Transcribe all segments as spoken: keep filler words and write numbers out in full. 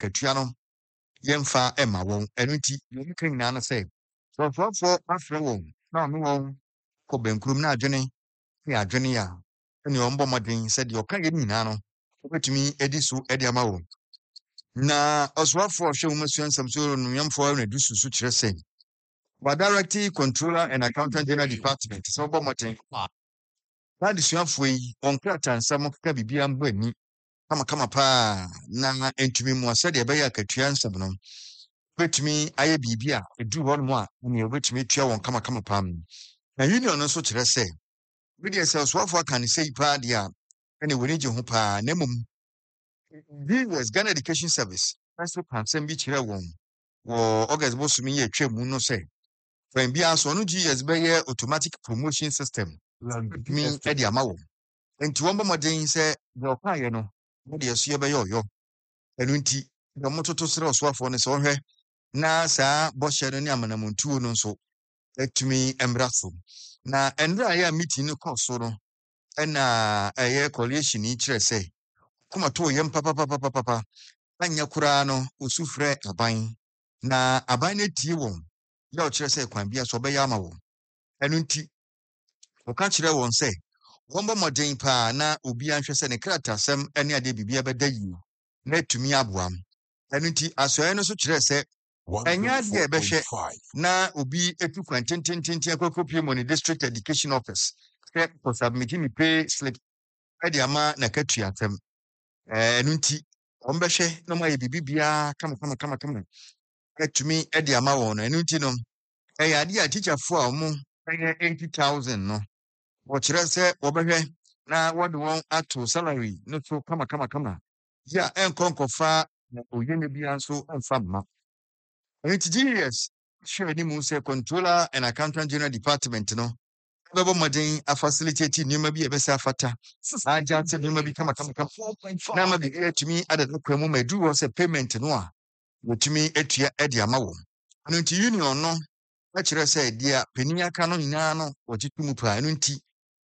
akatua no yemfa ema won eno nti yemi kan nyina na say so for for afre won na me won ko benkrum na adwene ya adwene ya ene ombo modin said your kan yemi nyina no obetumi edi so edi ama won na oswafo hwe umusu nsam so no yemfo na du susu kire say wa director controller and accountant general department so obo modin na disuafo yi onkrata nsam ka bibia mbo ani kama kama pa na entumi mu asa de be ya katua nsam no betumi aye bibia edu hɔ no a ne betumi tua wɔn kama kama pam na union no so kyerɛ sɛ we dey sɛ so afọ aka ne sɛ pa de a ɛne woni gye ho pa na mum D S Ghana Education Service also pansem bi kyerɛ wɔn wɔ August bosumi yɛ twɛ mu no sɛ when bi aso no G S be yɛ automatic promotion system mi e de ama wɔn enti wɔn bɔ modern sɛ de ɔkaayɛ no mo de ɛso yɛ bɛyɛ ɔyɔ ɛno nti de mo toto srɛ so afọ ne sɛ ɔhwɛ na saa bɔhyɛ no ne amanamontuo no nso etumi embra so na endra ya meeting no kɔ so no ɛna ɛyɛ coalition yi kyerɛ sɛ kuma to yɛm papa papa papa anya kura no osufrɛ aban na aban na tie wɔn ya o kyerɛ sɛ kwan bia so bɛyɛ ama wɔn ɛno nti ɔka kyerɛ wɔn sɛ wɔn bɔ modern pa na obi anhwɛ sɛ ne kratasɛm ɛne ade bibia bɛda yi na etumi aboam ɛno nti asoɛ no so kyerɛ sɛ enya de ebehwe na obi etu kwantentententen akokopie mo ne district education office ke for submit me pay slip e de ama na katua tem eh enu nti on behwe no ma ye bibibia kama kama kama kama etumi e de ama won enu nti no e ya de a teacher fo a mo e eighty thousand no wo kire se wo behwe na wo de won ato salary no so kama kama kama ya enkonkofa na oyene bia nso amfa ma. It's G S sure ni mu say controller and accountant general department no bebo modern a facilitate ni ma bi e be sa fata aja te ni ma bi kama kama kama na ma bi e tumi adada kwamu ma du wo say payment no a wotumi etua e de ama wo no nti union no a kire say dia peni aka no nyina no wogitu pa no nti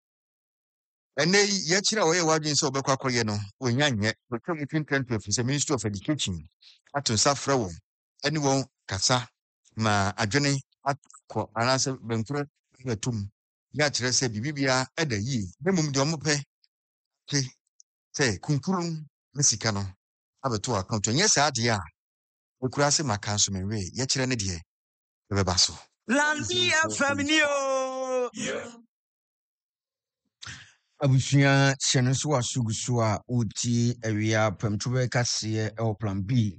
ene ye kire wo ye wadwin say obekwa koye no wonya nye wotwa ten to say ministry of education ato safra wo ene won kasa ma adwene akọ anase benkure betum ya kyerɛ sɛ bibibia ɛda yi nemum de ɔmo pɛ te sɛ kunkurun ne sika no abeto account nyɛ saa de a okura se maka so menwe ye kyerɛ ne de bɛba so Landia Famio Abusua hyɛno so asugusu a uti awia pamtwe kase e plan B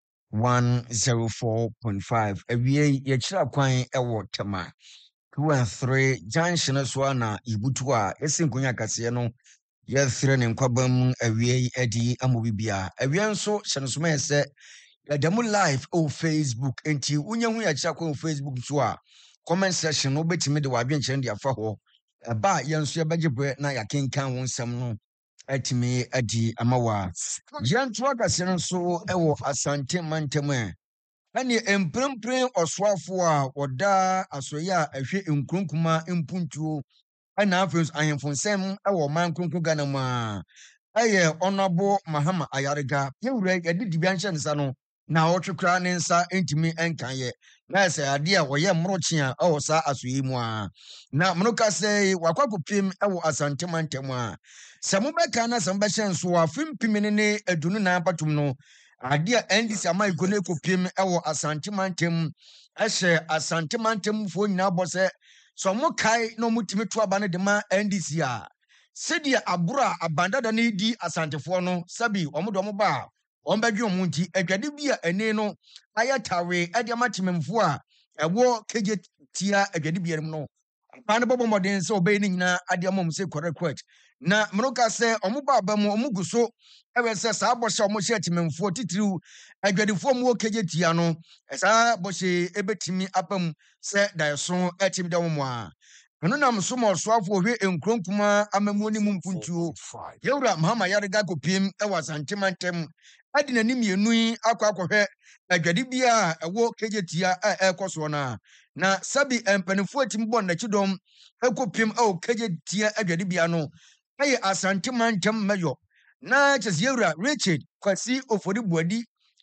one oh four point five awia yɛkyerɛ kwan ɛwɔ tema two and three junction so na ibutu a esi nkonya kase no yɛthre ne nkwabam awia edi amobibia awia nso hyɛno so mɛsɛ yɛdamu live o Facebook enti unya hu yɛkyerɛ kwan o Facebook so a comment section no betimi de wadwenkyerɛ de afa hɔ aba yɛnso yɛbɛgye na yɛkenkan wo nsɛm no atimi adi amawa yɛnto akase no so ɛwɔ asante mantam a ɛne emprempren ɔsoafo a wɔda asoyɛ a ɛhwɛ nkronkuma mpuntuo ɛna afei ahemfo nsɛm ɛwɔ man kronkron Ghana mu a ɛyɛ ɔnabo Mahama Ayarega yɛwura yɛde dibia nhyɛ nsa no na ɔtwekra ne nsa ntimi ɛnkanyɛ na ɛsɛ ade a wɔyɛ mmorokye a ɛwɔ saa asoyɛ mu a na mnoka sɛ wakwakopim ɛwɔ asante mantam a sɛ mobɛka na sɛ mbɛhyɛ nso a fimpim ne ne adunu na batom no ade a N D C ama ikone kopim ɛwɔ asante mantam ɛhyɛ asante mantam fo nyina bɔ sɛ sɛ mo kai na mo timi to aba ne de ma N D C a sɛdeɛ abura abandada ne di asantefoɔ no sabi ɔmo de ɔmo ba on badwe ɔmo nti adwade bi a ɛne no ayɛ tawe ɛde amatememfo a ɛwɔ keje tia adwade bi ɛnom no pa ne bɔbɔ modern sɛ ɔbɛyɛ ne nyina ade amom sɛ correct correct na mnoka sɛ ɔmo ba ba mu ɔmo guso ɛwɛ sɛ saa bɔhyɛ ɔmo hyɛ tememfo titiriw adwadefoɔ mu keje tia no saa bɔhyɛ ebetimi apam sɛ daeso ɛtim da mo a ɛno nam so ma ɔsoafo hwe nkronkuma amamuo ne mu mpuntuo yɛwura Mahama Ayarega kopiem ɛwɔ asante mantam adi n'anim yɛnu yi akɔ akɔhwɛ adwade bi a ɛwɔ keje tia a ɛkɔ so na na sabi mpanifo atim bɔ n'akyi dɔm ekopiem ɛwɔ keje tia adwade bia no ɛyɛ asante mantam mayo na kyesi yɛwura Richard Kwasi Ofori Buadi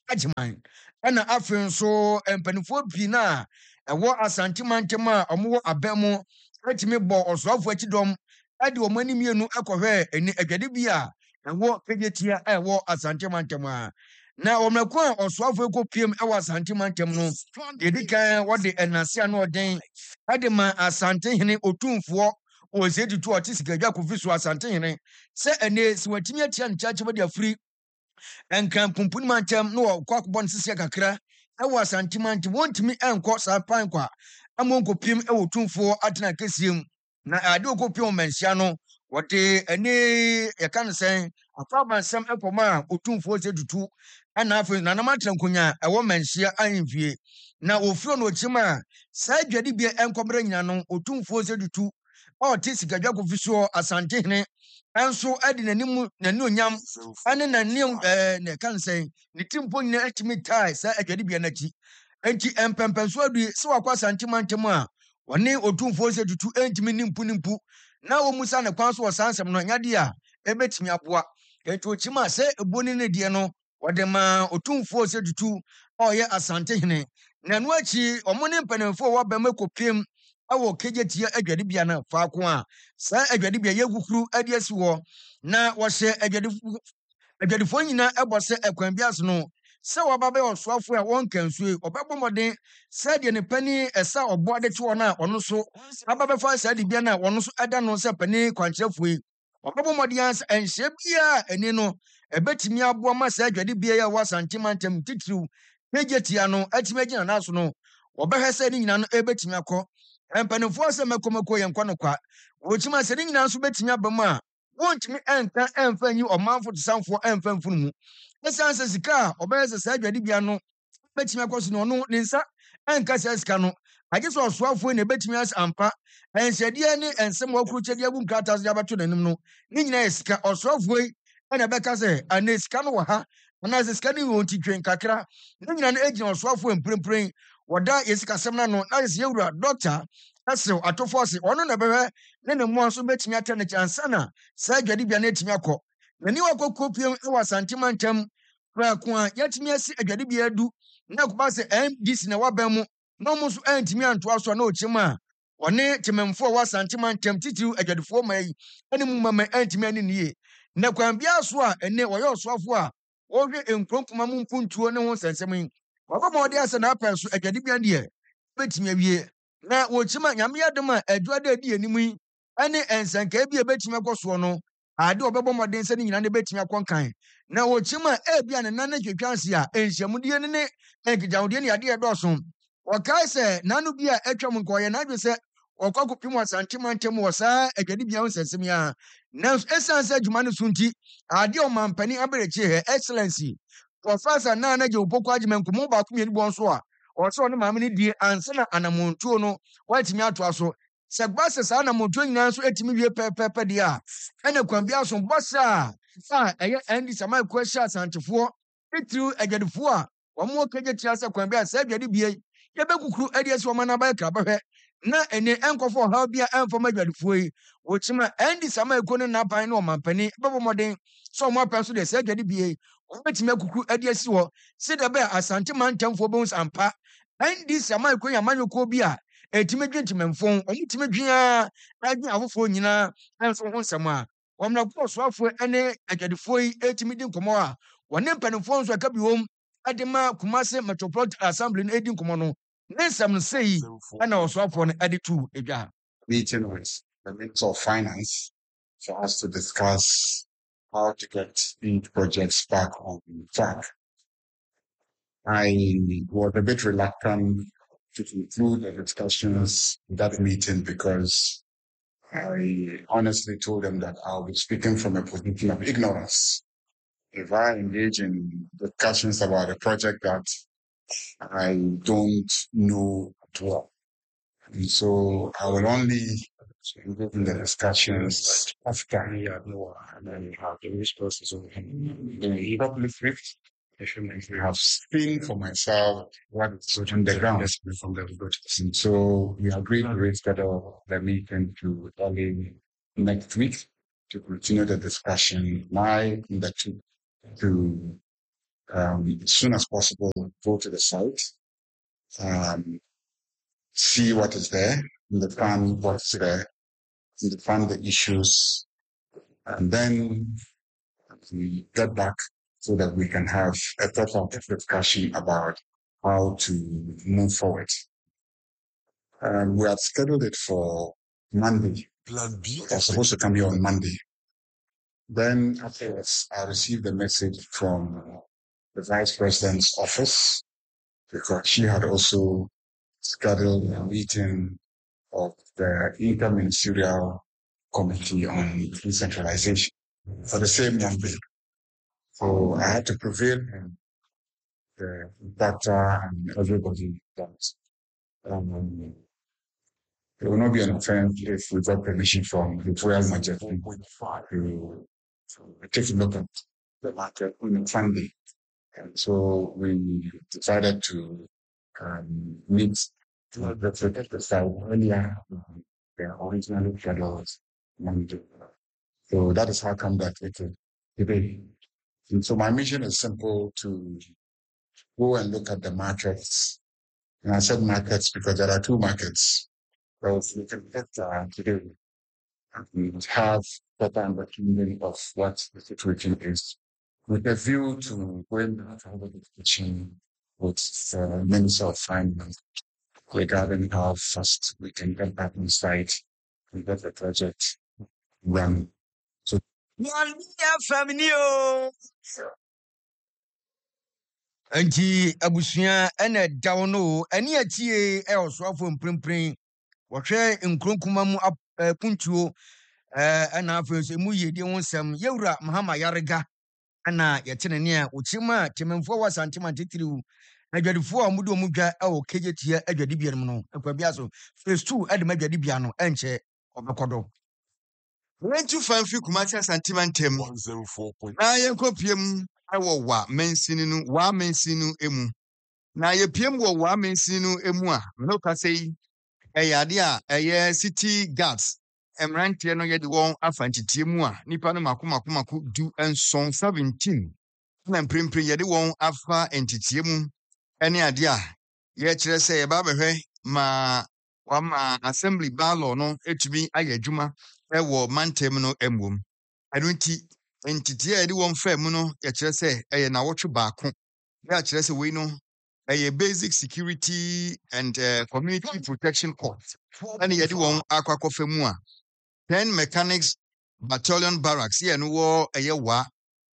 agyeman ɛna afei nso mpanimfoɔ pii na ɛwɔ asante mantam a ɔmo wɔ abɛn mu ɛtumi bɔ ɔsoafoɔ akyi dɔm ɛde wɔn anim mmienu ɛkɔhwɛ ɛni adwade bi a ɛwɔ pegyetia a ɛwɔ asante mantam a na wɔmɛko a ɔsoafoɔ kɔ piem ɛwɔ asante mantam no yɛdi kan wɔde ɛnase ano ɔden ɛde ma asantehene otumfoɔ ɔsɛ tutu ɔte sikadwa kofi so asantehene sɛ ɛnɛ si wɔatumi atia ne kyakye wɔde afiri ɛnkan pumpun mantam na wɔkɔ akɔbɔ ne sisia kakra ɛwɔ asante mantam wɔntumi ɛnkɔ saa pan kwa ama nkɔpiem ɛwɔ otumfoɔ atena kɛseɛ mu na ade ɔkɔpiem wɔ manhyia no wɔde ɛne yɛka no sɛn afabansɛm ɛkɔma a otumfoɔ sɛ tutu ɛna afei nanam atena nkonya ɛwɔ manhyia ahemfie na ofiro no okyim a saa adwade bia ɛnkɔbrɛ nyina no otumfoɔ sɛ tutu ɔte sikadwa kofi soɔ asantehene ɛnso ɛde n'anim n'ani onyam ɛne n'ani ɛɛ ne ka nsɛn ne ti mpo nyina ɛtumi tae saa adwade bia n'akyi enti mpɛmpɛnso adu sɛ wakɔ asante mantam a wɔne otumfoɔ sɛ tutu ɛntumi ne mpu ne mpu na wɔn musa ne kwan so wɔ saa nsɛm no nyade a ɛbɛtumi aboa enti okyim a sɛ eboni ne deɛ no wɔde ma otumfoɔ sɛ tutu ɔyɛ asantehene na ɛno akyi ɔmo ne mpanimfoɔ wɔ bɛn kɔpiem ɛwɔ kegyetia adwade bia no faako a saa adwade bia yɛ kukuru ɛde asi wɔ na wɔhyɛ adwadefo adwadefoɔ nyinaa ɛbɔ sɛ ɛkwan bi ase no sɛ wɔba bɛyɛ ɔsoafoɔ a wɔnka nsuo ɔbɛbɔ mmɔden sɛ deɛ ne pani ɛsa ɔbɔ ade to wɔn a ɔno so aba bɛfa saa de bia no a ɔno so ɛda no sɛ pani kwankyerɛfoɔ yi ɔbɛbɔ mmɔden sɛ ɛnhyɛ biara ani no ɛbɛtumi aboa ma saa adwade bia yɛ wɔ asante mantam titiriw kegyetia no atumi agyina n'aso no wɔbɛhwɛ sɛ ne nyinaa no ɛbɛtumi akɔ mpanimfoɔ sɛ mɛkɔmɛkɔ yɛn nkɔ no kwa wɔkyima sɛ ne nyinaa nso bɛtumi aba mu a wɔntumi ɛnka ɛmfa nyi ɔmanfo tesamfoɔ ɛmfa mfunu mu ɛsiane sɛ sika a ɔbɛyɛ sɛ saa adwade bia no bɛtumi akɔ so no ɔno ne nsa ɛnka saa sika no agye sɛ ɔsoafoɔ na ɛbɛtumi asɛ ampa ɛnhyɛdeɛ ne ɛnsɛm wɔkurukyɛdeɛ agu nkrataa so de abɛto n'anim no ne nyinaa yɛ sika ɔsoafoɔ yi ɛna ɛbɛka sɛ anɛ sika no wɔ ha anaasɛ sika no yɛ wɔn ti twɛn kakra ne nyinaa no ɛgyina ɔsoafoɔ mprempren wɔda yɛsikasɛm no no na yɛsɛ yɛwura dɔkta ɛsew atofo ase ɔno na bɛhwɛ ne ne mmoa nso bɛtumi atɛ ne kyansa na saa adwade bia no atumi akɔ n'ani wakɔ kopiem ɛwɔ asante mantam praako a yɛatumi asi adwade bia adu na ɛkɔba sɛ M D C na wabɛn mu na ɔmo nso ɛntumi antoa so a na ɔkyɛm a ɔne temamfoɔ a wɔ asante mantam titiriw adwadefoɔ ma yi ɛne mu mama ɛntumi ani ne yie na kwan biara so a ɛnɛ wɔyɛ ɔsoafoɔ a wɔhwɛ nkuronkoma mu mpuntuo ne ho nsɛnsɛm yi wɔbɛma ɔde asɛ n'apɛ so adwade bia deɛ bɛtumi awie na wɔkyim a nyame adom a adwade adi anim yi ɛne ɛnsɛnkaa bi a bɛtumi akɔ soɔ no ade ɔbɛbɔ mmɔden sɛ ne nyinaa ne bɛtumi akɔ nkan na wɔkyim a ebia ne nan ne twetwa ase a nhyiamudeɛ ne ne nkegyahodeɛ ne adeɛ dɔɔso wɔkae sɛ n'ano bi a atwa mu nka ɔyɛ n'adwe sɛ ɔkɔ akɔpem asante mantam wɔ saa adwade bia ho nsɛnsɛm yi a nanso ɛsiane sɛ adwuma no so nti adeɛ ɔmampani abɛrɛkyie hɛ excellency Professor Nana Joe Boko Ajimen kumu ba kumye ni bonso a ɔsɛ ɔne maame ne die ansa na anamontuo no watumi atoa so sɛ gba sɛ saa anamontuo nyinaa nso atumi wie pɛpɛpɛ deɛ a ɛna kwan bi aso bɔsɛ a a ɛyɛ ɛndi sama ɛkɔ ahyɛ asantefoɔ titiriw adwadefoɔ a wɔn wɔ kagye tia sɛ kwan bi a sɛ adwade bie yɛbɛkukuru ɛde asi wɔn anaba ɛkra bɛhwɛ na ɛne ɛnkɔfo ɔhaw bi a ɛmfam adwadefoɔ yi wɔkyima ɛndi sama ɛkɔ ne napan ne ɔmampani ɛbɛbɔ mmɔden sɛ ɔmo apɛ so deɛ sɛ adwade bie wɔbɛtumi akukuru ɛde asi hɔ sɛdeɛ bɛyɛ asante mantamfoɔ bɛhu sɛ ampa ɛndi sama ɛkɔ yɛ amanyɔkuo bi a ɛtumi dwe ntemamfo ɔmo tumi dwe a ɛdwe afoforɔ nyinaa ɛnso ho nsɛm a wɔmnakɔ ɔsoafoɔ ne adwadefoɔ yi ɛtumi di nkɔmmɔ a wɔne mpanimfoɔ nso ɛka bi wɔm ɛde ma Kumase Metropolitan Assembly no ɛdi nkɔmmɔ no ne nsɛm no sɛ yi ɛna ɔsoafoɔ no ɛde tu edwa. Meeting with the Minister of Finance for us to discuss how to get these projects back on track. I was a bit reluctant to conclude the discussions in that meeting because I honestly told them that I'll be speaking from a position of ignorance if I engage in discussions about a project that I don't know at all. And so I will only engage in the discussions after and then we have the resources of the public rift. I have seen for myself what is on the ground from the and so we agreed to reschedule the meeting to early next week to continue the discussion. My the two to um, as soon as possible, go to the site, um, see what is there, understand what's there, understand the issues, and then we get back so that we can have a proper discussion about how to move forward. Um, we have scheduled it for Monday. Plan B. It was supposed to come here on Monday. Then afterwards, I received a message from the Vice President's office because she had also scheduled a meeting of the Interministerial Committee on Decentralization for the same Monday. So I had to prevail on the doctor and everybody that um, there will not be an offense if we got permission from the Royal Majesty to, to take a look at the matter on Sunday. And so we decided to um, meet to the the site earlier than the originally scheduled Monday. So that is how come that it is today. And so my mission is simple: to go and look at the markets. And I said markets because there are two markets. So we can get uh, today and have better understanding of what the situation is, with a view to going back to the discussion with the Minister of Finance regarding how fast we can get back on site and get the project run. So Plan B family o. Nti abusua ena dawo no eni atie e osofo mprempren wɔhwɛ nkronkuma mu ap- eh, puntuo eh ɛna afei so mu yedi ho nsɛm yewura mahama yarega ɛna yɛte ne ne a wokyima tememfo wɔ santema titiriw adwadifo a mudu mu dwa ɛwɔ kejetia adwadi bia no no akwa bia so phase two ɛde ma adwadi bia no ɛnkyɛ ɔbɛkɔdɔ Wentu fanfi kumasi asantima ntem. one oh four point Na yɛnkɔ piem ɛwɔ wa mensini no wa mensini no emu. Na yɛpiem wɔ wa mensini no emu a no kasa yi ɛyɛ ade a ɛyɛ city guards mmeranteɛ no yɛde wɔn afa ntitie mu a nipa no mako mako mako du nson seventeen na mprempren yɛde wɔn afa ntitie mu ɛne ade a yɛkyerɛ sɛ yɛba bɛhwɛ ma wama assembly bylaw no etumi ayɛ adwuma ɛwɔ mantem no emuom. Ɛno nti ntitie a yɛde wɔn fa mu no yɛkyerɛ sɛ ɛyɛ nawɔtwe baako. Yɛakyerɛ sɛ wei no ɛyɛ basic security and uh, community protection corps. Ɛne yɛde wɔn akɔ akɔfa mu a ten mechanics battalion barracks yɛ no wɔ ɛyɛ wa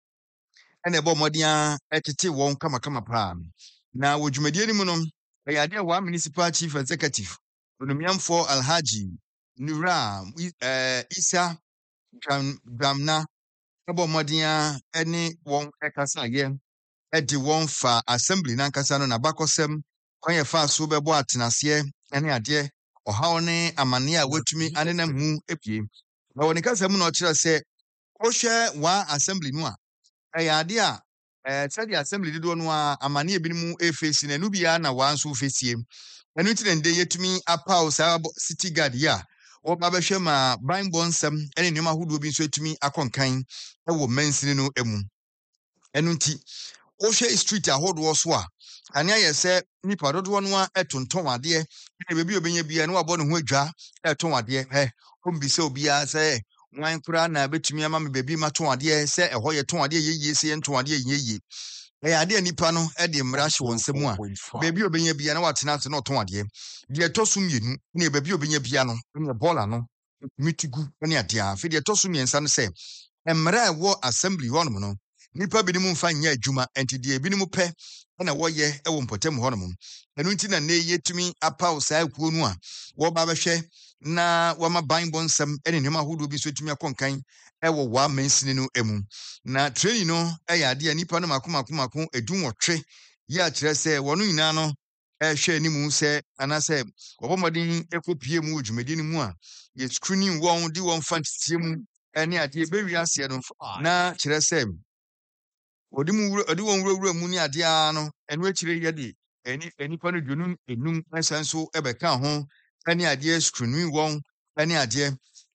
ɛna ɛbɔ mmɔden a ɛtete wɔn kamakama paa. Na wɔ dwumadie no mu no ɛyɛ ade a wa municipal chief executive onumiamfo alhaji nura uh, isa Dram- dramna ɛbɔ mmɔden a ɛne wɔn ɛkasaeɛ ɛde wɔn fa assembly nankasa no n'abakɔsɛm kwan yɛ fa so bɛbɔ atenaseɛ ɛne adeɛ ɔhaw ne amanneɛ a watumi anenam mu epie. Na wɔ ne kasa mu na ɔkyerɛ sɛ wohwɛ wa assembly no a ɛyɛ ade a ɛɛ sɛdeɛ assembly dodoɔ no a amanneɛ binom efesi na ɛno biara na wa nso fesie. Ɛno nti na nde yɛtumi apaw saa bɔ- city guard yi a wɔba bɛhwɛ ma banbɔ nsɛm ɛne nneɛma ahodoɔ bi nso etumi akɔ nkan ɛwɔ mansini no emu. Ɛno nti wohwɛ street ahodoɔ so a ane ayɛ sɛ nipa dodoɔ no a ɛtontɔn adeɛ ɛna baabi a obɛnya bia no wabɔ ne ho adwa ɛtɔn adeɛ ɛ ɔmbisa obiara sɛ wan koraa na bɛtumi ama me baabi ma tɔn adeɛ sɛ ɛhɔ yɛ tɔn adeɛ yɛyie sɛ yɛntɔn adeɛ yɛ yie. Ɛyɛ adeɛ a nipa no ɛde mmara hyɛ wɔn nsam a baabi a obɛnya bia na watena ase na ɔtɔn adeɛ. Deɛ ɛtɔ so mmienu ne baabi a obɛnya bia no ne bɔɔla no mitugu ne adeɛ a afei deɛ ɛtɔ so mmiɛnsa no sɛ mmara a ɛwɔ assembly hɔnom no nipa binom mfa nyɛ adwuma nti deɛ binom pɛ ɛna wɔyɛ ɛwɔ mpɔtam hɔnom. Ɛno nti na nnɛ yɛtumi apaw saa kuo no a wɔba bɛhwɛ na wɔama banbɔ nsɛm ɛne nneɛma ahodoɔ bi nso atumi akɔ nkan ɛwɔ waa mansini no emu. Na training no ɛyɛ adeɛ a nipa no mako mako mako edu nwɔtwe yɛ akyerɛ sɛ wɔn nyinaa no ɛhwɛ anim sɛ anaasɛ wɔbɔ mmɔden ɛkɔpie mu wɔ dwumadie no mu a yɛ screening wɔn de wɔn fa nteteɛ mu ɛne adeɛ bɛwi aseɛ no na kyerɛ sɛ ɔde mu wura ɔde wɔn wurawura mu ne adeɛ ara no ɛno akyire yɛde ɛni ɛnipa no duonu enum ɛsan so ɛbɛka ho ɛne adeɛ screening wɔn ɛne adeɛ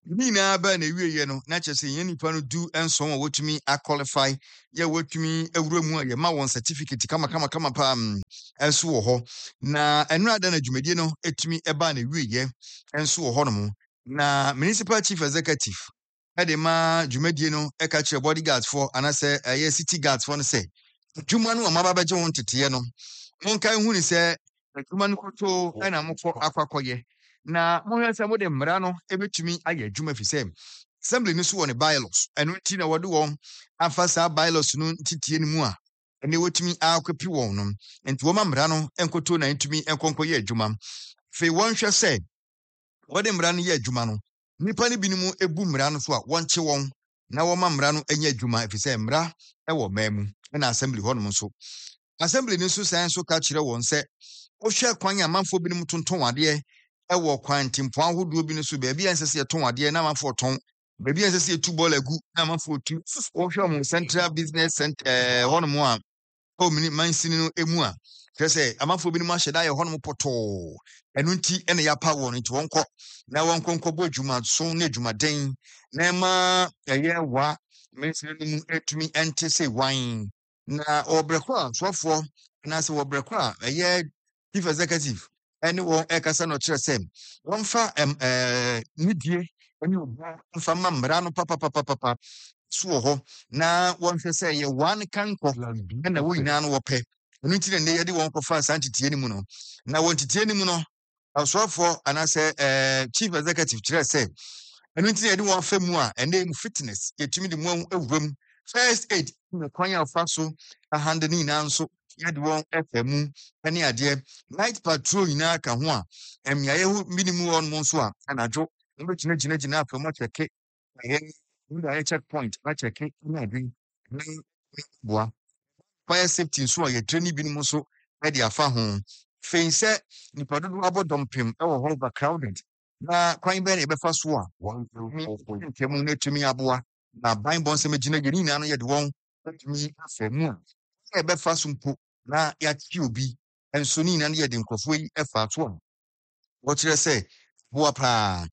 ni na ba na wie ye no na kyerɛ sɛ yɛn nipa no do enso a wotumi a qualify yɛ wotumi awura mu a yɛ ma wɔn certificate kama kama kama pa enso wɔ hɔ na ɛno ada na dwumadie no etumi ɛba na wie ye enso wɔ hɔ no mo na municipal chief executive ɛde ma dwumadie no ɛka kyerɛ bodyguards for anasɛ ɛyɛ city guards for no sɛ dwuma no ɔma ba bɛgye wɔn teteyɛ no monka hu ni sɛ dwuma no koto ɛna mokɔ akwakoyɛ na mohwɛ sɛ mode mmara no ebetumi ayɛ adwuma fi sɛ assembly no so wɔ ne bylaws ɛno nti na wɔde wɔn afa saa bylaws no ntitie no mu a ɛne wɔtumi akɔpi wɔn no nti wɔma mmara no ɛnkoto na ntumi ɛnkɔnkɔ yɛ adwuma fei wɔnhwɛ sɛ wɔde mmara no yɛ adwuma no nipa no binom ebu mmara no so a wɔnkye wɔn na wɔma mmara no ɛnyɛ adwuma fi sɛ mmara ɛwɔ man mu ɛna assembly hɔ nom nso assembly no nso san so ka kyerɛ wɔn sɛ wohwɛ kwan a amanfoɔ binom tontɔn adeɛ ɛwɔ kwantimpo ahodoɔ bi no so baabi a ɛnsɛ sɛ yɛtɔn adeɛ na amanfoɔ tɔn baabi a ɛnsɛ sɛ yɛtu bɔɔl agu na amanfoɔ tu wohwɛ mo central business center ɛɛ hɔnom a ɔmini mansini no emu a kyerɛ sɛ amanfoɔ binom ahyɛ da yɛ hɔnom pɔtɔɔ ɛno nti ɛna yɛapa wɔn nti wɔnkɔ na wɔnkɔ nkɔbɔ adwumaso ne adwumaden na ɛma ɛyɛ wa mansini no mu etumi ɛnte sɛ wan na ɔbrɛkɔ a soafoɔ anaasɛ wɔbrɛkɔ a ɛyɛ chief executive ɛne wɔn ɛkasa na ɔkyerɛ sɛ wɔmfa ɛm ɛɛ nidie ɛne ɔbɔ mfa ma mmara no papapapapa so wɔ hɔ na wɔnhwɛ sɛ yɛ wɔn kankɔ ɛna wɔn nyinaa no wɔpɛ ɛno nti na nnɛ yɛde wɔn kɔfa saa ntetie no mu no na wɔn ntetie no mu no ɔsoafoɔ anaasɛ ɛɛ chief executive kyerɛ sɛ ɛno nti na yɛde wɔn afa mu a ɛnɛ mu fitness yɛtumi de mu awura mu first aid ne kwan a ɔfa so ahande ne nyinaa nso yɛde wɔn ɛfɛ mu ɛne adeɛ night patrol nyinaa ka ho a mmeaeɛ ho minimum wɔn mo nso a anadwo wɔbɛgyina gyina gyina afɛ mu akyɛke ɛyɛ wode ayɛ checkpoint akyɛke ne ade ne boa fire safety nso a yɛtire ne binom nso ɛde afa ho fei sɛ nipa dodoɔ abɔ dɔmpem ɛwɔ hɔ overcrowded na kwan bɛn na yɛbɛfa so a wɔn ntɛmu no atumi aboa na ban bɔ nsɛm gyina gyina nyinaa no yɛde wɔn atumi afɛ mu a ɛbɛfa so mpo na yɛakye obi nso ne nyinaa no yɛde nkurɔfoɔ yi ɛfa so a wɔkyerɛ sɛ boa paa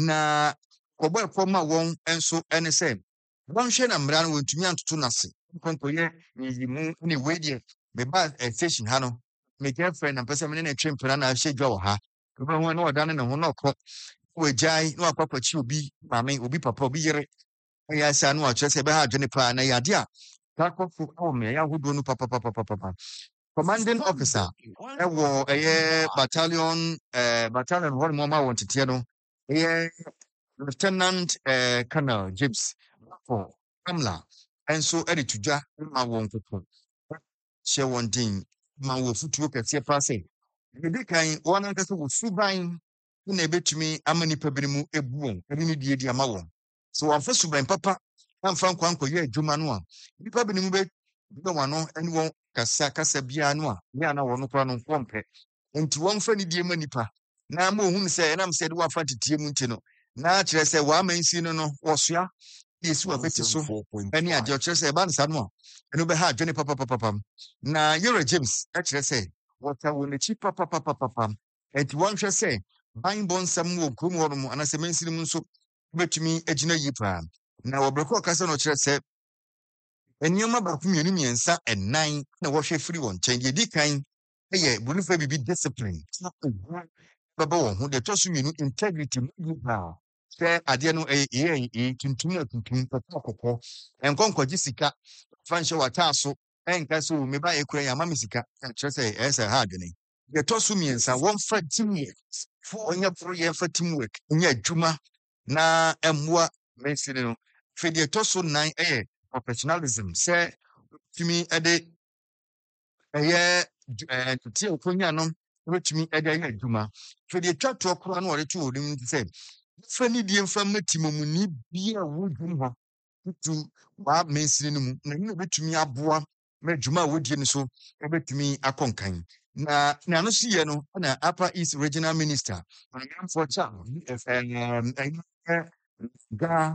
na kɔbɔ ɛkɔ ma wɔn nso ɛne sɛ wɔnhwɛ na mmara no wɔntumi antoto n'ase nkɔnkɔyɛ yiyimu ne wei deɛ meba station ha no me girlfriend na mpɛ sɛ mene ne twe mpena na ahyɛ dwa wɔ ha wobɛhu na ɔdane ne ho na ɔkɔ wɔagyae na wakɔ akɔkye obi maame obi papa obi yere ɛyɛ ahyɛ no wakyerɛ sɛ ɛbɛha adwene paa na yɛade a kakɔfo ɛwɔ mmeaeɛ ahodoɔ no papapapapapa commanding officer ɛwɔ ɛyɛ battalion ɛɛ battalion hɔ nom ɔma wɔn teteɛ no ɛyɛ lieutenant ɛɛ colonel James for Kamla ɛnso ɛde to dwa ma wɔn koko hyɛ wɔn den ma wɔ futuo kɛseɛ paa sɛ ɛdi kan wɔn ankasa wɔ suban na ebetumi ama nipa bi mu ebu wɔn ɛne ne die di ama wɔn so wɔn afɛ suban papa amfa nkwa nkɔyɛ adwuma no a nipa bi ne mu bɛ bɛ wɔn ano ɛne wɔn kasa kasa biara no a ne ana wɔn kora no wɔmpɛ nti wɔn fɛ ne die ma nipa na ama ohun sɛ ɛnam sɛ ɛde wɔafa tetie mu nti no na kyerɛ sɛ wɔama nsi no no wɔsoa de esi wɔ bɛti so ɛne adeɛ ɔkyerɛ sɛ ɛba ne saa no a ɛno bɛha adwene papapapapam na yɛrɛ James ɛkyerɛ sɛ wɔta wɔn akyi papapapapam nti wɔnhwɛ sɛ ban bɔ nsɛm wɔ kurom hɔ nom anaasɛ mansi no mu nso bɛtumi agyina yie paa na wɔbrɛkɔ ɔkasa na ɔkyerɛ sɛ nneɛma baako mmienu mmiɛnsa ɛnan na wɔhwɛ firi wɔn nkyɛn deɛ di kan yɛ bonifa bibi discipline na ɛgu bɛbɛ wɔn ho deɛ ɛtɔ so mmienu integrity mu yi paa sɛ adeɛ no ɛyɛ ɛyɛ ɛyɛ tuntum na tuntum kɔkɔɔ kɔkɔɔ nkɔnkɔgye sika fa nhyɛ w'ataa so ɛnka sɛ o meba ekura yɛ ama me sika ɛkyerɛ sɛ ɛyɛ sɛ ha adwene deɛ ɛtɔ so mmiɛnsa wɔmfa teamwork wɔnyɛ foro yɛmfa teamwork nyɛ adwuma na ɛmmoa mɛnsi no fɛ deɛ ɛtɔ so nan ɛyɛ professionalism sɛ tumi ɛde ɛyɛ ɛɛ tete okonya no wetumi ɛde ayɛ adwuma fɛ deɛ twa toɔ koraa no wɔde to wɔ nim sɛ fɛ ne die mfa mmatimamuni bia wodwum hɔ tutu waa mɛnsi no mu na ne betumi aboa mɛ adwuma a wodie no so ɛbɛtumi akɔ nkan na na no so yɛ no na Upper East Regional Minister ɔnamfoɔ kyɛ ɛɛ ga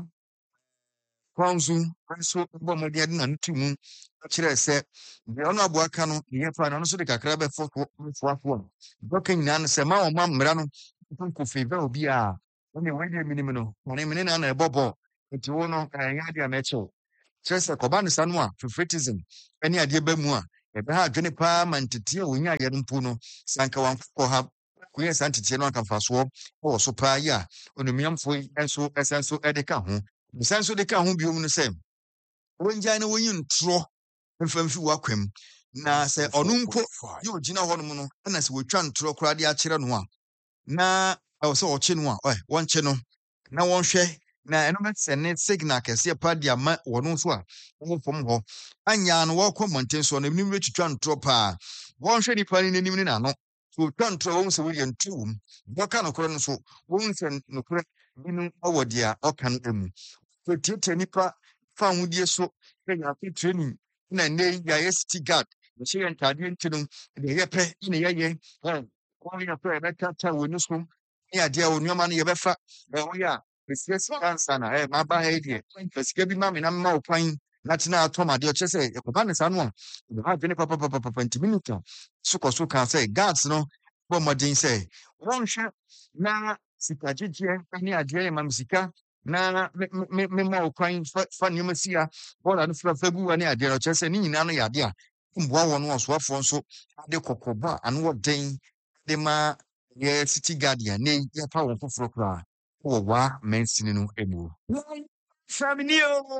kwanzu nso bɔ mmɔden ade na no ti mu kyerɛ sɛ deɛ ɔno aboa ka no yɛ fa na no so de kakra bɛfo foafoɔ dɔka nyinaa no sɛ ma wɔn ma mmara no nkɔ favor obi a Ɔne wɔn yɛ minim no ɔne mene na na ɛbɔ bɔɔl nti wo no ɛyɛ adeɛ a mɛkyɛw kyerɛ sɛ kɔba ne sa no a favoritism ɛne adeɛ ba mu a ɛbɛha adwene paa ma nteteɛ a wɔnya yɛ no mpo no sɛ anka wankɔ ha kuyɛ saa nteteɛ no anka mfasoɔ ɛwɔ so paa yi a onumiamfo yi nso ɛsɛ nso ɛde ka ho nsa nso de ka ho biom no sɛ wɔngyae na wɔnyi ntorɔ mfamfi w'akwam na sɛ ɔno mpo yɛ ogyina hɔnom no ɛna sɛ wɔtwa ntorɔ koraa de akyerɛ no a na ɛwɔ sɛ ɔkye no a ɔɛ wɔnkye no na wɔnhwɛ na ɛno bɛsɛ ne signal kɛseɛ pa de ama wɔno nso a wɔwɔ fam hɔ anyaa no wɔkɔ mmɔnten so no nim bɛtwitwa ntorɔ paa wɔnhwɛ nipa no n'anim ne n'ano so twa ntorɔ wɔn sɛ wɔyɛ ntu wɔ mu wɔka nokorɛ no so wɔn sɛ nokorɛ binom ɛwɔ deɛ ɔka no mu tietie nipa fa ahodie so sɛ yɛafe training na nnɛ yɛayɛ city guard yɛhyɛ yɛ ntadeɛ nti no deɛ yɛpɛ ne yɛyɛ wɔyɛ pɛ yɛbɛtata wɔ ni so ne adeɛ a onneɛma no yɛbɛfa ɛwoyɛ a ɛsika sika nsa na ɛ maba ha yi deɛ fa sika bi ma me na mma wo kwan na tena atɔm adeɛ ɔkyerɛ sɛ yɛkɔba ne saa no a yɛbɛha adwene papapapapa nti minita sokɔ so ka sɛ guards no bɔ mmɔden sɛ wɔnhwɛ na sika gyegyeɛ ne adeɛ yɛ ma me sika na mema wo kwan fa nneɛma si a bɔɔla no frafa gu wa ne adeɛ no ɔkyerɛ sɛ ne nyinaa no yɛ adeɛ a mboa wɔ no ɔsoafoɔ nso ade kɔkɔbɔ a ano wɔ den de ma yɛ city guardian ne yɛfa wɔn foforɔ koraa wɔ waa mansini no amu Family o.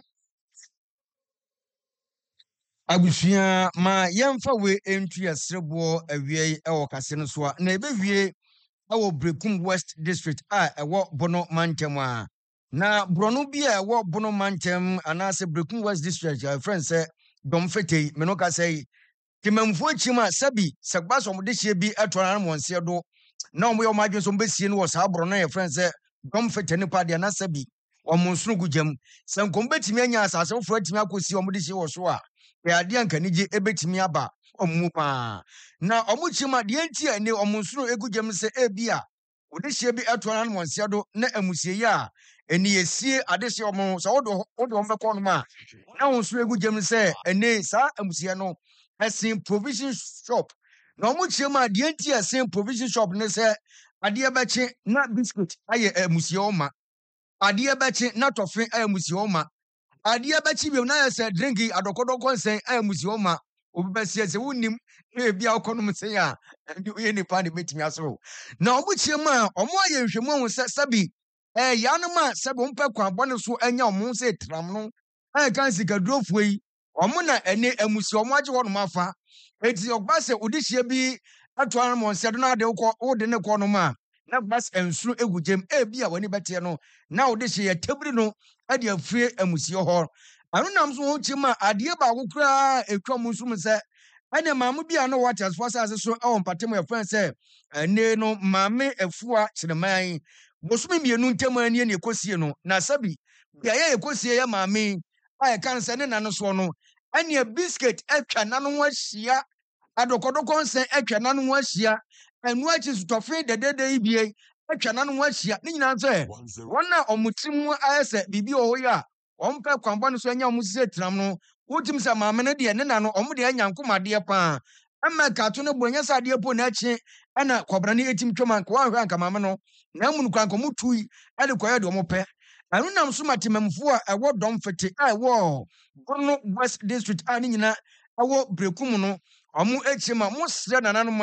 abusua ma yɛmfa we ntu yɛsereboɔ awie yi ɛwɔ kase no so a na ɛbɛwie ɛwɔ Brekum West District a ɛwɔ Bono Mantam a na borɔno bi a ɛwɔ Bono Mantam anaasɛ Brekum West District a friend sɛ dɔm fetei me no ka sɛ timamfo akyim a sabi sɛ gba sɛ ɔmode hyɛ bi ɛtɔ na mo nseɛ do na ɔmo yɛ ɔmo adwene so mbɛsie no wɔ saa borɔno yɛ friend sɛ dɔm fetei nipa deɛ na sabi ɔmo nsoro gu gyam sɛ nkom betimi anya asase foforɔ atimi akɔsi ɔmode hyɛ wɔ so a ɛade anka nigye ebetimi aba ɔmo paa na ɔmo kyim a deɛ nti a ne ɔmo nsoro egu gyam sɛ ebi a wode hyɛ bi ɛtɔ na mo nseɛ do na amusie yi a ɛni esie ade hyɛ ɔmo sɛ wode wode ɔmo bɛkɔ no ma na ɔmo nsoro egu gyam sɛ ɛne saa amusie no ɛsen provision shop na ɔmo kyim a deɛ nti a ɛsen provision shop ne sɛ adeɛ bɛkye na biscuit ayɛ amusie ɔma adeɛ bɛkye na tɔfe ayɛ amusie ɔma adeɛ bɛkye bi na yɛ sɛ drinki adɔkɔdɔkɔ nsɛn ayɛ amusie ɔma obi bɛsie sɛ wonim na ebi a ɔkɔnom sɛn a ɛde oyɛ nipa ne betumi aso na ɔmo kyim a ɔmo ayɛ nhwɛmu ahu sɛ sɛbi ɛɛ yanom a sɛbi ɔmo pɛ kwan bɔne so anya ɔmo sɛ tram no ɛyɛ kan sikadurofoɔ yi ɔmo na ɛne amusie ɔmo agye hɔnom afa eti ɔgba sɛ odi hyia bi ato ano mo nsɛdo na ade wokɔ wode ne kɔ nom a na bas ensuro egu gyem ebi a wani bɛteɛ no na wode hyɛ yɛ tebiri no ade afie amusie hɔ ano nam so ho kyim a adeɛ baako koraa etwa mo nso mu sɛ ɛne maame bi a no wɔte asfo asase so ɛwɔ mpatem yɛ fɛn sɛ ɛne no maame afua kyerɛman bosome mmienu ntam ani ne ekosie no na sabi bia yɛ ekosie yɛ maame a yɛ kan sɛ ne nano so no ɛne biscuit atwa nano ho ahyia adɔkɔdɔkɔ nsɛn atwa nano ho ahyia ɛnu akyi sutɔfe dedede yi bie atwa nano ho ahyia ne nyinaa sɛ wɔn a ɔmo tirim ho ayɛ sɛ biribi wɔ hɔ yi a wɔn pɛ kwanbɔ no so anya ɔmo sise tiram no wotim sɛ maame no deɛ ne nano ɔmo deɛ anya nkomadeɛ paa ɛmɛ kato no bɔ nyɛ sɛ adeɛ po n'akyi ɛna kɔbra ne etim twɛm anka wɔahwɛ anka maame no na emu no kwan kɔmo tu yi ɛde kɔyɛ deɛ ɔmo pɛ ɛno nam so ma temamfo a ɛwɔ dɔm fete a ɛwɔ Bono West District a ne nyinaa ɛwɔ Brekum no ɔmo ekyi ma mo srɛ nananom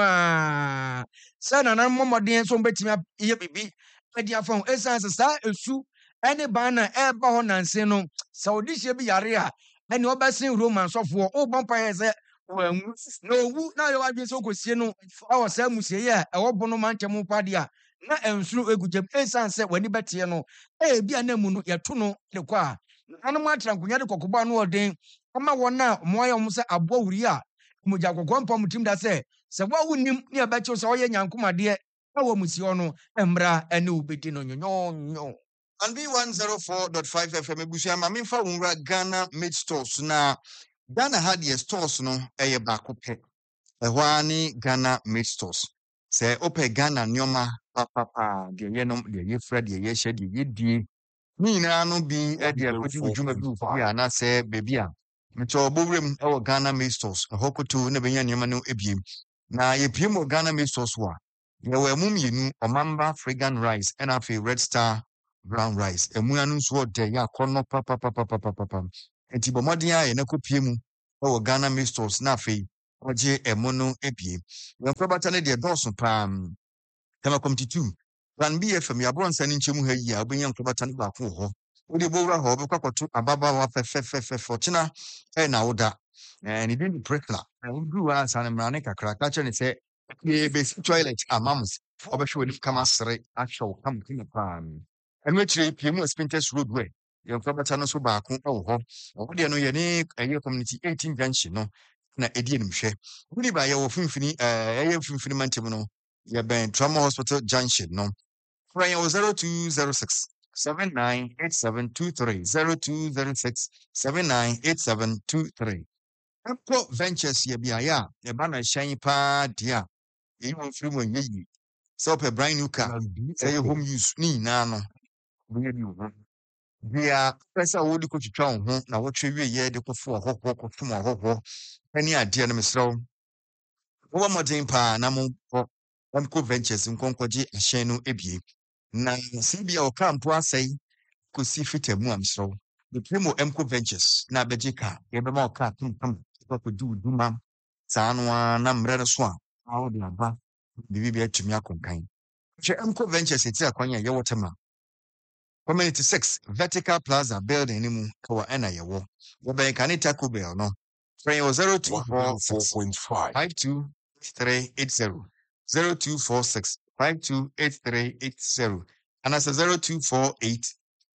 a sɛ nananom mmɔden so mbɛtumi yɛ bibi ɛde afa ho esan sɛ saa esu ɛne ban na ɛba hɔ nanse no sɛ ɔde hyɛ bi yare a ɛne ɔbɛsen Roman sɔfoɔ ɔbɔ mpa yɛ sɛ wɔawu na owu na yɛ wadwen sɛ ɔkɔsie no ɛwɔ saa musie yi a ɛwɔ Bono Mantam pade a na ensuro egu gyem esan sɛ wani bɛteɛ no ebi a na mu no yɛto no de kɔ a nanom atra nkonya de kɔkɔbɔ no ɔden ama wɔn a mo ayɛ wɔn sɛ aboa wuri a mo gya kɔkɔ mpa mo tim da sɛ sɛ wa wonim ne yɛbɛkyew sɛ ɔyɛ nyankomadeɛ ɛwɔ musie hɔ no mmra ɛne obedi no nyonyonyo and B one oh four point five F M ebusua ma memfa wura Ghana Meat Stores na Ghana ha deɛ stores no ɛyɛ baako pɛ ɛhɔ a ne Ghana Meat Stores sɛ opɛ Ghana nneɛma papapa deɛ yɛ nom deɛ yɛ fra deɛ yɛ hyɛ deɛ yɛ die ne nyinaa no bi ɛde akɔdi dwuma bi wɔ bi anaasɛ baabi a nti ɔbɔwuram ɛwɔ Ghana Meat Stores ɛhɔ koto na bɛnya nneɛma no ebiem na yɛpiem wɔ Ghana Meat Stores wɔ a yɛwɔ ɛmu mmienu ɔmamba fragrant rice ɛna afei red star brown rice ɛmu ano nso ɔdɛ yɛ akɔnɔ papapapapapapa nti bɔ mmɔden a yɛn akɔpie mu ɛwɔ Ghana Maize stores na afei ɔgye ɛmu no ebie yɛn korabata no deɛ dɔɔso paa tɛma kɔmti two plan B F M yɛaborɔ nsa no nkyɛmu ha yi a wobɛnya nkorabata no baako wɔ hɔ wode bɔwura hɔ wobɛkɔ akɔto ababaawa fɛfɛfɛfɛ ɔkyena ɛyɛ na woda ne din de prekla woduru a ansa no mmara ne kakra ka kyerɛ ne sɛ yɛbɛsi toilet ama mo ɔbɛhwɛ w'anim kama sere ahwɛ wo kam kama paa ɛno akyire pie mu Spintex Road wɛ yɛn korabata no nso baako ɛwɔ hɔ ɔwo deɛ no yɛne ɛyɛ community eighteen junction no na ɛdi animhwɛ wodi ba yɛwɔ mfimfini ɛyɛ mfimfini mantam no yɛbɛn Trauma Hospital Junction no fra yɛwɔ zero two zero six seven nine eight seven two three zero two zero six seven nine eight seven two three Apple Ventures yɛ beaeɛ a yɛba na hyɛn paa deɛ a yɛyi wɔ mfiri mu ɛnyɛ yie sɛ wopɛ brand new car sɛ ɛyɛ home use ne nyinaa no wobɛyɛ bi wo ho bia pɛ sɛ wode kɔtwitwa wo ho na wɔtwe wieyɛ de kɔfo ɔhɔhoɔ kɔfom ɔhɔhoɔ ɛne adeɛ no mesrɛ wo wowɔ mmɔden paa na monkɔ Emco Ventures nkɔnkɔgye ahyɛn no ebie na sɛ bia ɔka mpo asɛe kɔsi fita mu a mesrɛ wo bɛpɛ mu Emco Ventures na abɛgye ka yɛbɛma ɔka tomtom kɔkɔdi wo duma saa no a na mmerɛ no so a wode aba biribi bi atumi akɔnkan hwɛ Emco Ventures ɛti akwan a yɛwɔ tema Community six Vertical Plaza building ni mu kawa ɛna yɛwɔ yɛbɛn kane Taco Bell no frɛ yɛwɔ zero two four six five two three eight zero zero two four six five two eight three eight zero anaasɛ zero two four eight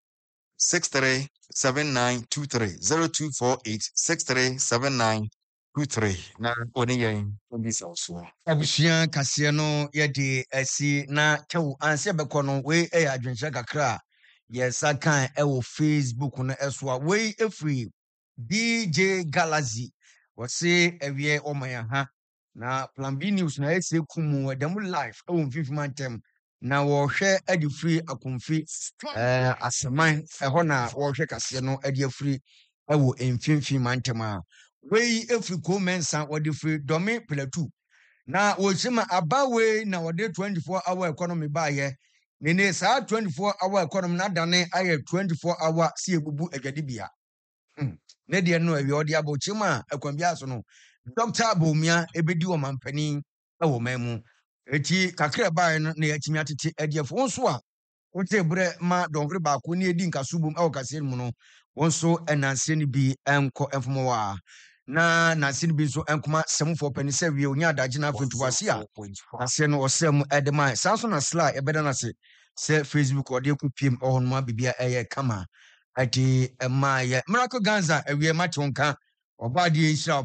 six three seven nine two three zero two four eight six three seven nine two three na ɔne yɛn ɔbi sɛ ɔsoɔ abusua kaseɛ no yɛde asi na kyɛw anse bɛkɔ no wei ɛyɛ adwenkyerɛ kakra a yɛsa kan ɛwɔ Facebook no ɛso a wei ɛfiri D J Galaxy wɔse ɛwiɛ ɔma yɛ ha na Plan B News na ɛsɛ kumu ɛdɛm live ɛwɔ mfimfima ntɛm na wɔhwɛ ɛde firi akomfi ɛɛ aseman ɛhɔ na wɔhwɛ kaseɛ no ɛde afiri ɛwɔ mfimfima ntɛm a wei ɛfiri komensa wɔde firi dɔme platu na wɔhyɛma abawe na wɔde twenty-four hour economy baayɛ nene saa twenty-four hour economy na dane ayɛ twenty-four hour si ebubu adwadibia hmm ne deɛ no awie ɔde abɔkyɛm a akwan bia so no Doctor Abomia ebedi wɔ mampani ɛwɔ man mu eti kakra bae no na yɛatimi atete adiɛfo nso a wote brɛ ma dɔnkre baako ne edi nkasubom ɛwɔ kaseɛ mu no wonso ɛnanse ne bi ɛnkɔ ɛmfomo wa na nanse ne bi nso ɛnkoma sɛmfo pɛni sɛ wie onya adagye na afentuwase a kaseɛ no ɔsɛm ɛde ma saa so na sla ɛbɛda na se sɛ Facebook ɔde ku piem ɔhɔ no ma bibia ɛyɛ kama ati ɛma yɛ Miracle Ganza awie ma tonka ɔbaade nhyira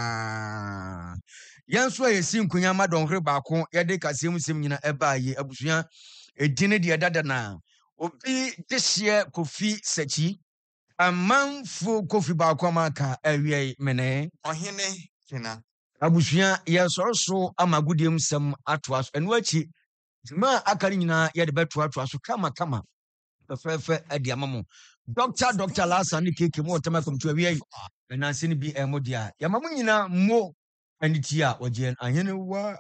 paa yɛnso a yɛsi nkonya ma dɔnkre baako yɛde kaseɛ mu sɛm nyina ɛbaa yi abusua edine deɛ dada na obi dehyeɛ Kofi Sachi amanfo Kofi baako amaka awie mene ɔhene kena abusua yɛsɔre so ama gudiem sɛm atoa so ɛno akyi dwuma aka no nyinaa yɛde bɛtoatoa so kama kama fɛfɛɛfɛ adi ama mo Doctor Doctor Lasa ne keke mo tema kom to awie nanse ne bi emo dia ya mamu nyina mo aniti a oje ahene wa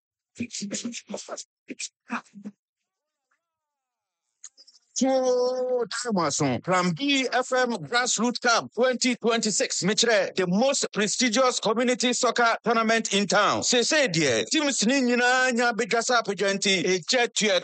Plan B F M Grassroots Cup twenty twenty-six. Mitre, the most prestigious community soccer tournament in town. Say, say, dear, teams Nina, Nya Bigasa Pagenti, a jet to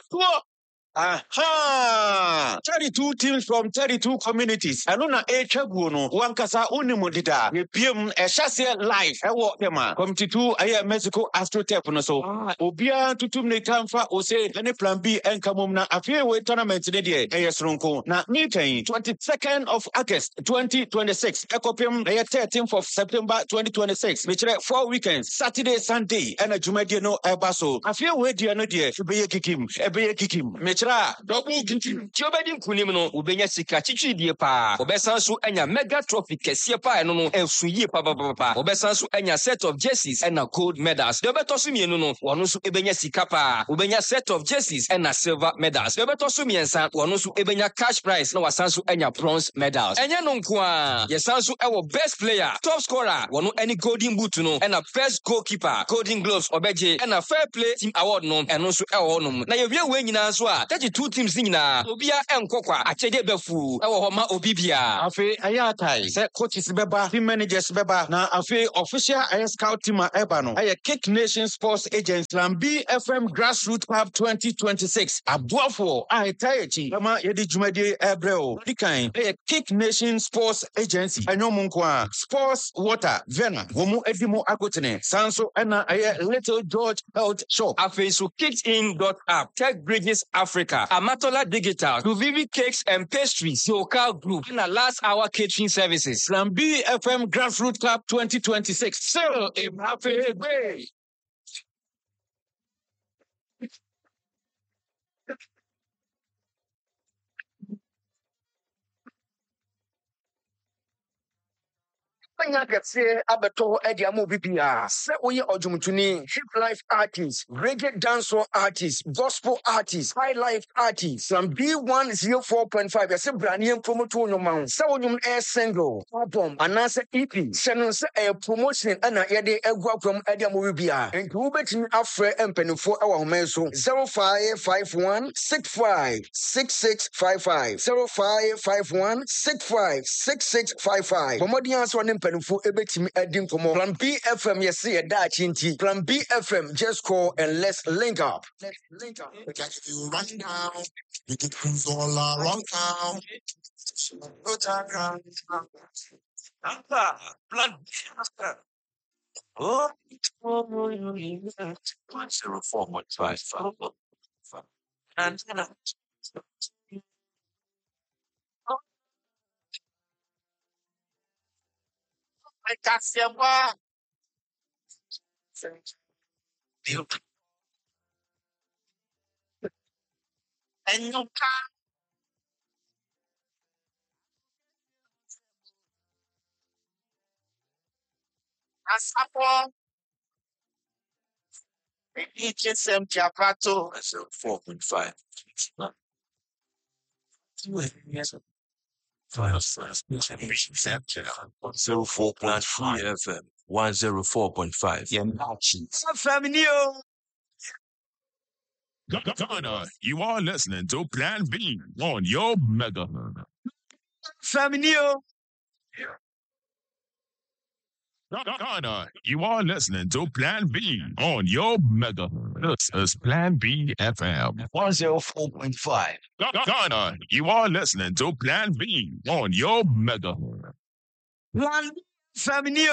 Aha! thirty-two teams from thirty-two communities. Anuna Echaguno, Wankasa Unimodida, P M Eshasia Live, Ewo Tema, Committee two, Aya Mexico Astrotep, so Obia Tutum Netamfa, Ose, any Plan B and Kamumna, a few tournament today, Ayas Ronco, na meeting twenty-second of August twenty twenty-six, Ecopium, Aya thirteenth of September twenty twenty-six, which are four weekends, Saturday, Sunday, and a Jumadiano Ebaso. A few way, dear, no dear, Ebeye Kikim, Ebeye Kikim, Entra, double kitchen. Ti obedi nkunim no, wobenya sika chichidie pa. Obesan so enya mega trophy kese pa eno no esuyi pa pa pa pa. Obesan so enya set of jerseys and gold medals. De obeto so mienu no, wono so ebenya sika pa. Wobenya set of jerseys and silver medals. De obeto so miensa, wono so ebenya cash prize na wasan so enya bronze medals. Enya no nko a, yesan so ewo best player, top scorer, wono any golden boot no, and a best goalkeeper, golden gloves obeje, and a fair play team award no, and also ewo no. Na yewie we nyina so a, thirty-two teams nyina, obia enkokwa, achede befu, ewo ho ma obibia. Afe ayatai. Se coaches beba, team managers beba. Na afe official air scout team a eba no. Aye Kick Nation Sports Agents Plan B F M Grassroots Club twenty twenty-six. Abuafo aye tayechi. Kama yedi jumadi ebreo. Dikan aye Kick Nation Sports Agency. Anyo munkwa Sports Water Vena. Womu edimo akotene. Sanso ena aye Little George Health Shop. Afe so kicked in dot app, Tech Bridges Africa, Amatola Digital, Tuvivi Cakes and Pastries, Yoka Group, and a last hour catering services. Plan B F M Grassroots Club twenty twenty-six. So, I'm happy way. Anya ketse abeto edi amu bibia se oye ojumtuni hip life artist, reggae dancehall artist, gospel artist, high life artist. Some B one oh four point five yase brand promoto nyoma se onyum air single album anase E P seno se a promotion ana yede egwa from edi amu bibia enti wo betimi afre empanifo ewa homen so zero five five one six five six six five five zero five five one six five six six five five Bomodian so Penfo ebetimi edin komo. Plan B F M yesi yeda chinti. Plan B F M, just call and let's link up. Let's link up. We can give you run down. We get things all around town. Blood. Oh, one zero four point five. And I can't see a bar. And you can't. As a boy, it is some Japato. So four point five. Zero four point five F M. One zero four point five. Family. Ghana, you are listening to Plan B on your mega. Family. Ghana, you are listening to Plan B on your mega. This is Plan B F M one zero four point five. Ghana, you are listening to Plan B on your mega. Plan B family.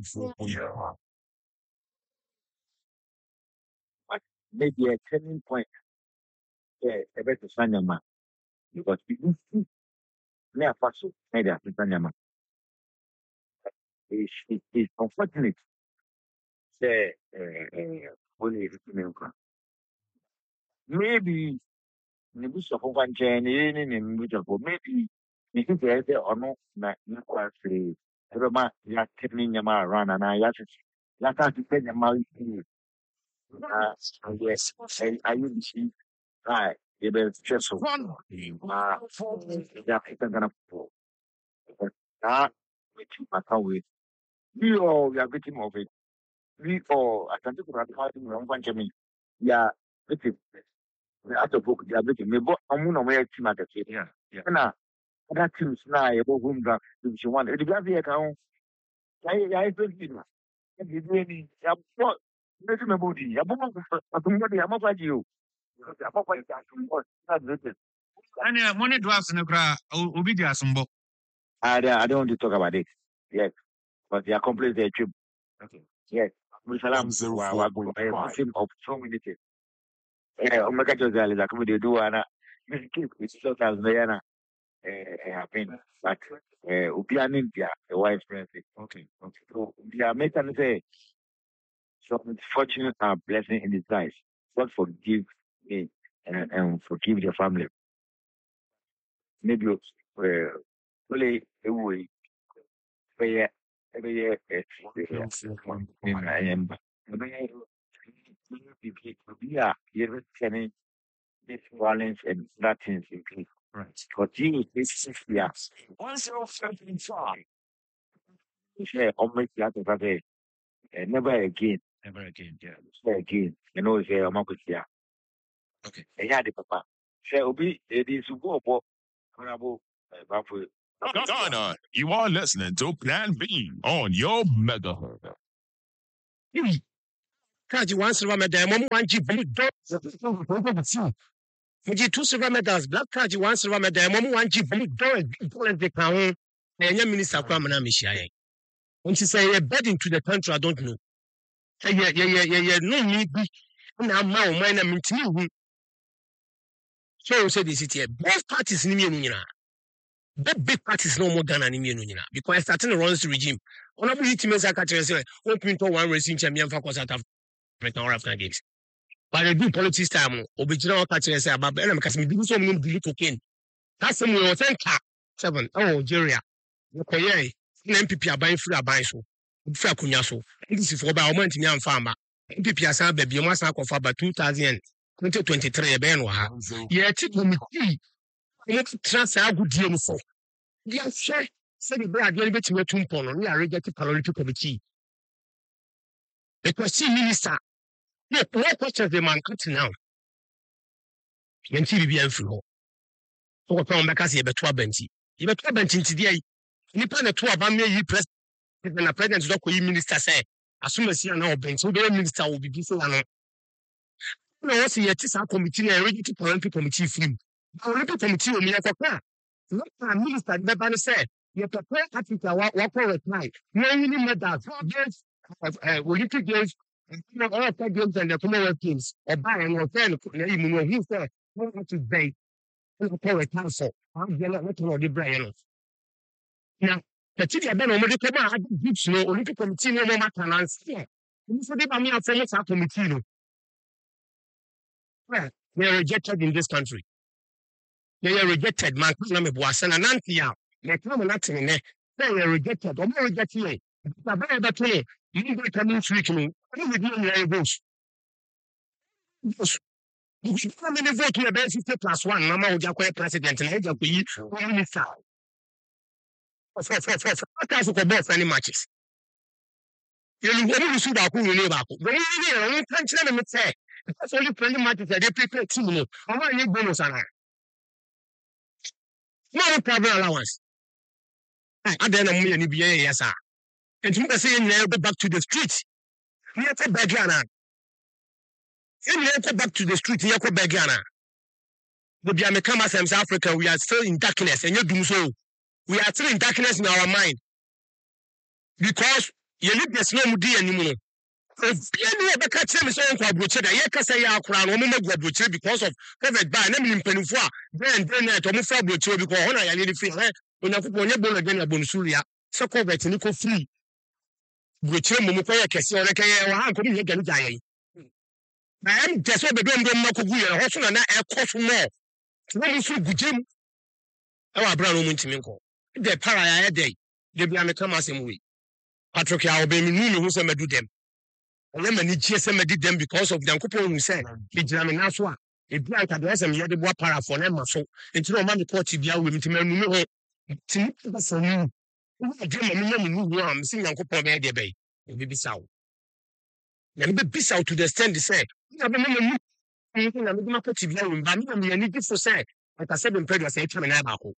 Maybe a turning point. Yeah, a better Sanyama. Because people see near Faso, maybe a Sanyama. It is unfortunate. Say, only maybe the bush of one chain in which of maybe you think there or no, not quite free. Every man, you are taking your man around and I actually, that's how to pay your money. Uh, yes, and I will see. Right, you better just one. Ah, yeah, it's gonna fall. That which I can't wait. We all we are victim of it. We all, I can take that part in one bunch of me. Yeah, victim. At the book, they are victim. Me, but I'm not aware team at the table. Yeah, yeah. Now, that team's now about whom that you want. It is very account. I, I think you. It's really, yeah, but. Make me body. I'm not going to I'm not you. And money drops in the crowd. Obi Gasumbo. I don't want to talk about it. Yes. But they accomplish their trip. Okay. Yes. Musalam team of so many things. Yeah, Omega Josel is like we do and keep it's so as Diana happen. But Upian India, a wife's friend. Okay. Okay. So they are making say so fortune and blessing in disguise. God forgive me and, and forgive the family. Maybe uh, only a way. But yeah, every year, I am. Yeah, you're telling this violence and nothing in Right. continue this six years. Once you're something fine, share almost that of a day, and never again, Never again. Yeah. say again, you know, say a month here. Okay. And yeah, the papa. Say, Obi, it is a go for honorable Bafu. Ghana, you are listening to Plan B on your mega. Kaji one silver medal, mom one jeep, do Muji two silver medals, black Kaji one silver medal, mom one jeep, do it the crown, and your minister Kramana Mishia. When she say a bed into the country, I don't know. Say, yeah, yeah, yeah, yeah, yeah, no need be. Now, my mind, I'm in so say this city, both parties in Munina. That big parties no more Ghana in Munina because starting the runs regime. On a bit to say, open to one racing champion for South African or African Games. But they do politics time, original catchers say about them because we do so many delete cocaine. That's the way we seven. Oh, Nigeria. Okay, M P P are buying free, are buying so. Free Kunyaso. This is for about a month in young farmer. M P P are saying, baby, you must have for about two thousand twenty-three. A Ben Waha. Yet, it will be transfer good deal for. Yes, sir. Say the bread, you're getting a two pound. We are ready to political committee. Because see, minister, look, what questions the man cutting now? Yen T V B and through. So, come back as you bet two bench. You bet two bench today. You plan a two about me, you press the president, doctor, minister say, as soon as you know bench, so the minister will be busy. No, what's the T S A committee and ready to political committee free. The political committee will be at a car. Look, minister, the banner said, you prepare Africa, what for it night. No, you need that. Against, uh, will you give all of the games and the Commonwealth teams, or buy and return, you know, he said, what to say. For a council, I'm going to let the brain. Now, the city have been on the table, I did slow, Olympic committee, no matter than I say. You said, I'm not saying it's a committee. Well, they are rejected in this country. They are rejected, man. I'm a boss and an auntie out. They come and nothing in there. They are rejected, or more rejected. But by that way, you need to come in freaking. What are you doing in your bush? How many votes to about fifty plus one? Mama would have president and head of the one minister. What else could both any matches? You know, you should have who you live up. When you know, you can't tell them say, that's only friendly matches that they prepare team. I want to bonus on her. No problem allowance. I don't know any B A, yes, sir. And you can say, you go back to the street. You have to beg Ghana. You have to back to the street. You have to beg Ghana. The Biamekama South Africa, we are still in darkness, and you do so. We are still in darkness in our mind. Because you live the slow moody anymore. If you ever catch them, so on Butcher, I can say, I'll crown woman of Butcher because of COVID by name in Penufua. Then, then, I told me for Butcher because I need to feel when I put your bone again, a bonsuria. So COVID and Nico free. Butcher, Mumuka, Cassia, or how could you get dying? I am just over the dome, Makuya, also and I cost more. What is so good, Jim? Our brother went to me. The para day, they be on the Kamasam way. Patrick, I'll be me who's a do them. I am an G S M did them because of the couple who said, the German Naswa, a black address and the other para for them, so until a man report to be out with me to me. To that's a new. I dream a million new arms, sing Uncle Paul Bay, it will be sound. Let me be out to the stand, they say. I mean, I'm not put to be out, but I'm need to say, like I said in previous age, I'm an abaco.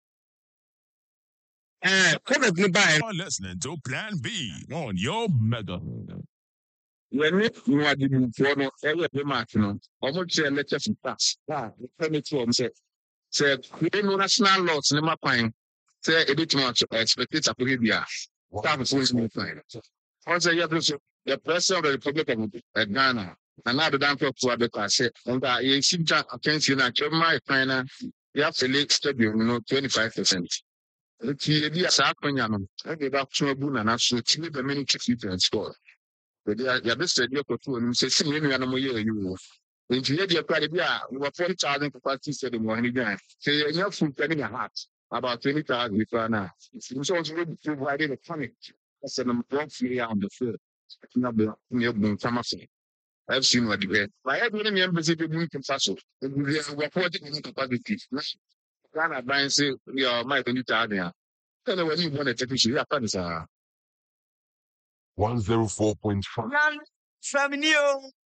Uh, COVID goodbye. You're listening to Plan B on your mega. When you are the one every remark, you know, almost say lecture from class. Ah, the permit to say, say, we no national laws, never fine. Say a bit much expected to be there. That was always more fine. Once you have to the president of the Republic of Ghana, and now the damn people are because say, and that you see that against you, not your my final, you have to leak stadium, you know, twenty-five percent. It's the Saquanian, every back to a boon and actually the many chips you can score. But they are the best idea for two and say, sing any animal year you Nti yɛ deɛ kora de bi a over forty thousand capacity stadium wɔ hene gan. Sɛ yɛnyɛ full pɛ ne yɛ heart about twenty thousand kora na. Nti nso nso bɛ provide the panic. Ɛsɛ no one free on the field. Na bɛ ne bu ntama so. I've seen what the best. I have been in the people who can pass it. We are reporting capacity. Ghana buying say your my twenty thousand. Then when you want to take it, you have to one oh four point five. From New